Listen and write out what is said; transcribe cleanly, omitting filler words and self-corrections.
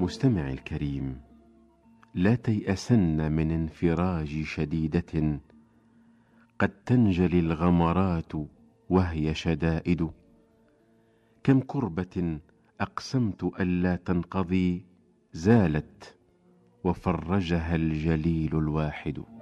مستمعي الكريم، لا تيأسن من انفراج شديدة قد تنجلي الغمرات وهي شدائد. كم كربة أقسمت ألا تنقضي زالت وفرجها الجليل الواحد.